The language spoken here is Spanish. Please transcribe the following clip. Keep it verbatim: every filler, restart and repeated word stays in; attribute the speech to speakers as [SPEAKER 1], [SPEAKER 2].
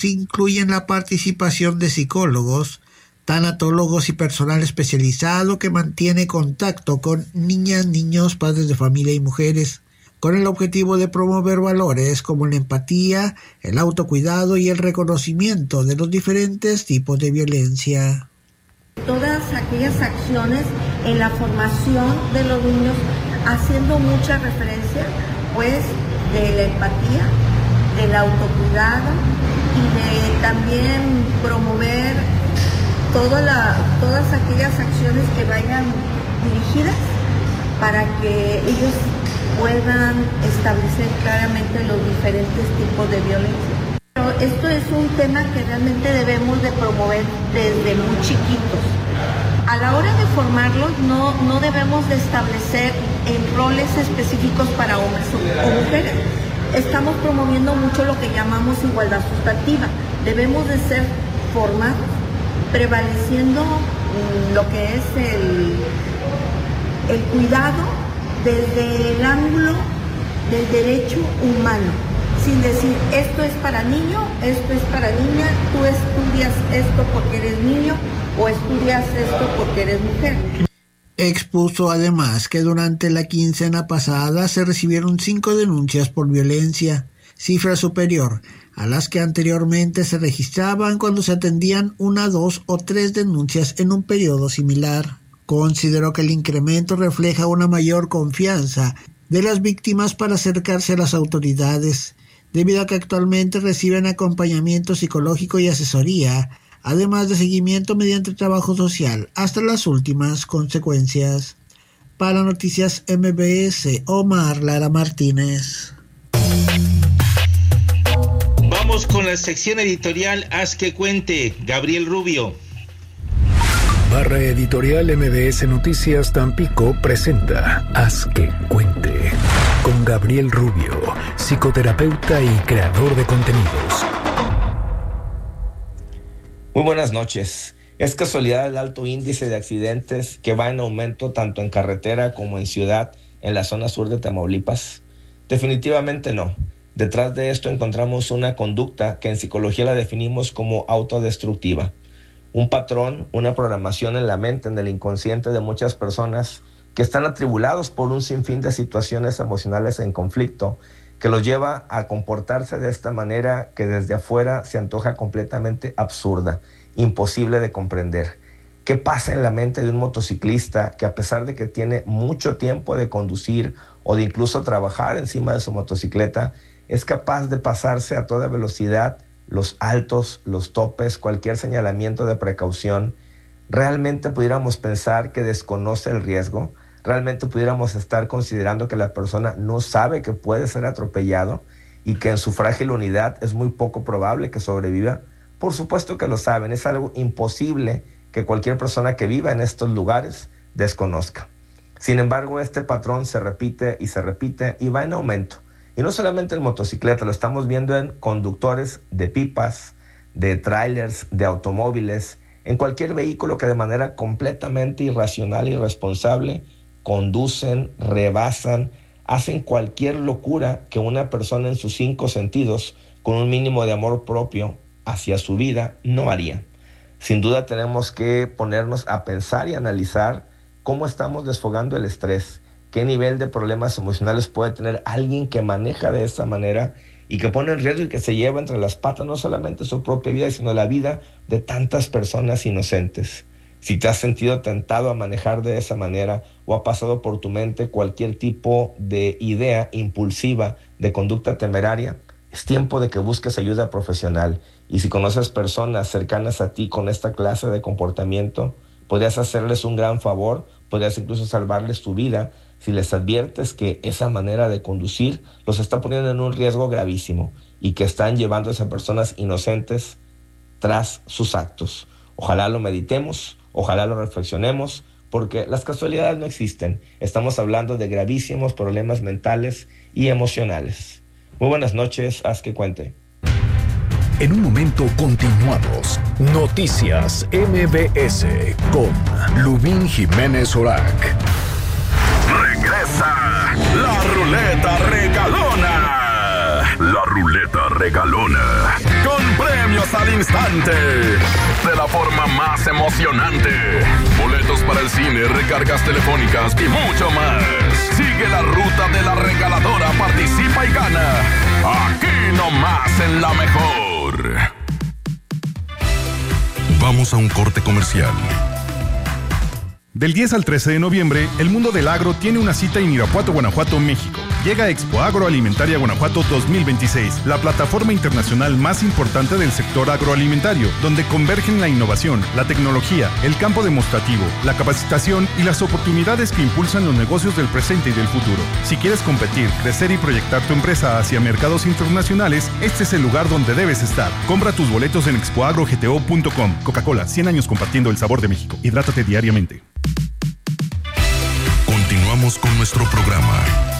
[SPEAKER 1] incluyen la participación de psicólogos, tanatólogos y personal especializado que mantiene contacto con niñas, niños, padres de familia y mujeres, con el objetivo de promover valores como la empatía, el autocuidado y el reconocimiento de los diferentes tipos de violencia.
[SPEAKER 2] Todas aquellas acciones en la formación de los niños, haciendo mucha referencia, pues, de la empatía, del autocuidado y de también promover toda la, todas aquellas acciones que vayan dirigidas para que ellos puedan establecer claramente los diferentes tipos de violencia. Pero esto es un tema que realmente debemos de promover desde muy chiquitos. A la hora de formarlos no, no debemos de establecer en roles específicos para hombres o mujeres. Estamos promoviendo mucho lo que llamamos igualdad sustantiva. Debemos de ser formados prevaleciendo lo que es el, el cuidado desde el ángulo del derecho humano, sin decir esto es para niño, esto es para niña, tú estudias esto porque eres niño o estudias esto porque eres mujer.
[SPEAKER 1] Expuso además que durante la quincena pasada se recibieron cinco denuncias por violencia, cifra superior a las que anteriormente se registraban cuando se atendían una, dos o tres denuncias en un periodo similar. Consideró que el incremento refleja una mayor confianza de las víctimas para acercarse a las autoridades, debido a que actualmente reciben acompañamiento psicológico y asesoría, además de seguimiento mediante trabajo social, hasta las últimas consecuencias. Para Noticias M B S, Omar Lara Martínez.
[SPEAKER 3] Vamos con la sección editorial Haz que cuente, Gabriel Rubio.
[SPEAKER 4] Barra Editorial M B S Noticias Tampico presenta Haz que cuente, con Gabriel Rubio, psicoterapeuta y creador de contenidos.
[SPEAKER 5] Muy buenas noches. ¿Es casualidad el alto índice de accidentes que va en aumento tanto en carretera como en ciudad en la zona sur de Tamaulipas? Definitivamente no. Detrás de esto encontramos una conducta que en psicología la definimos como autodestructiva. Un patrón, una programación en la mente, en el inconsciente de muchas personas que están atribulados por un sinfín de situaciones emocionales en conflicto que los lleva a comportarse de esta manera que desde afuera se antoja completamente absurda, imposible de comprender. ¿Qué pasa en la mente de un motociclista que a pesar de que tiene mucho tiempo de conducir o de incluso trabajar encima de su motocicleta, es capaz de pasarse a toda velocidad los altos, los topes, cualquier señalamiento de precaución? ¿Realmente pudiéramos pensar que desconoce el riesgo? ¿Realmente pudiéramos estar considerando que la persona no sabe que puede ser atropellado y que en su frágil unidad es muy poco probable que sobreviva? Por supuesto que lo saben, es algo imposible que cualquier persona que viva en estos lugares desconozca. Sin embargo, este patrón se repite y se repite y va en aumento. Y no solamente en motocicleta, lo estamos viendo en conductores de pipas, de trailers, de automóviles, en cualquier vehículo que de manera completamente irracional y irresponsable conducen, rebasan, hacen cualquier locura que una persona en sus cinco sentidos, con un mínimo de amor propio hacia su vida, no haría. Sin duda tenemos que ponernos a pensar y analizar cómo estamos desfogando el estrés, qué nivel de problemas emocionales puede tener alguien que maneja de esta manera y que pone en riesgo y que se lleva entre las patas no solamente su propia vida, sino la vida de tantas personas inocentes. Si te has sentido tentado a manejar de esa manera o ha pasado por tu mente cualquier tipo de idea impulsiva de conducta temeraria, es tiempo de que busques ayuda profesional. Y si conoces personas cercanas a ti con esta clase de comportamiento, podrías hacerles un gran favor, podrías incluso salvarles tu vida si les adviertes que esa manera de conducir los está poniendo en un riesgo gravísimo y que están llevando a esas personas inocentes tras sus actos. Ojalá lo meditemos, ojalá lo reflexionemos, porque las casualidades no existen. Estamos hablando de gravísimos problemas mentales y emocionales. Muy buenas noches, haz que cuente.
[SPEAKER 4] En un momento continuamos. Noticias M B S con Lubín Jiménez Orac.
[SPEAKER 6] Regresa la ruleta regalona. La ruleta regalona. Con premios al instante, de la forma más emocionante. Boletos para el cine, recargas telefónicas y mucho más. Sigue la ruta de la regaladora, participa y gana. Aquí nomás en La Mejor. Vamos a un corte comercial.
[SPEAKER 7] Del diez al trece de noviembre, el mundo del agro tiene una cita en Irapuato, Guanajuato, México. Llega Expo Agroalimentaria Guanajuato dos mil veintiséis, la plataforma internacional más importante del sector agroalimentario, donde convergen la innovación, la tecnología, el campo demostrativo, la capacitación y las oportunidades que impulsan los negocios del presente y del futuro. Si quieres competir, crecer y proyectar tu empresa hacia mercados internacionales, este es el lugar donde debes estar. Compra tus boletos en expo agro g t o punto com. Coca-Cola, cien años compartiendo el sabor de México. Hidrátate diariamente.
[SPEAKER 6] Continuamos con nuestro programa.